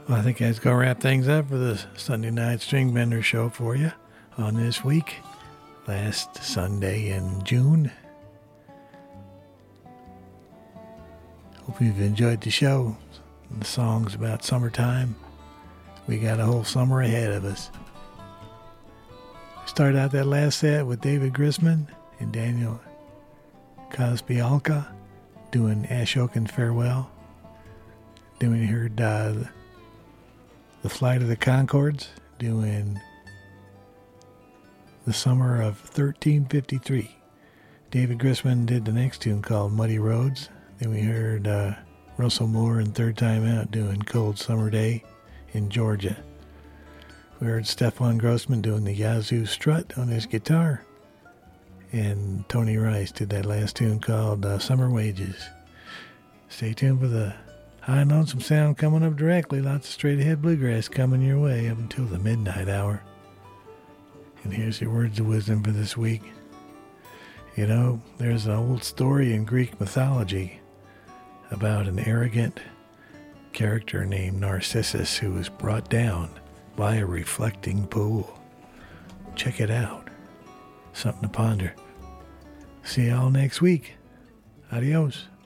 Well, I think that's going to wrap things up for the Sunday Night String Bender show for you on this week. Last Sunday in June. Hope you've enjoyed the show. The songs about summertime. We got a whole summer ahead of us. Started out that last set with David Grisman and Daniel Kaspialka doing Ashokan Farewell. Then we heard the Flight of the Conchords doing The Summer of 1353. David Grisman did the next tune called Muddy Roads. Then we heard Russell Moore and Third Time Out doing Cold Summer Day in Georgia. We heard Stefan Grossman doing the Yazoo Strut on his guitar. And Tony Rice did that last tune called Summer Wages. Stay tuned for the high and lonesome sound coming up directly. Lots of straight ahead bluegrass coming your way up until the midnight hour. And here's your words of wisdom for this week. You know, there's an old story in Greek mythology about an arrogant character named Narcissus who was brought down by a reflecting pool. Check it out. Something to ponder. See y'all next week. Adios.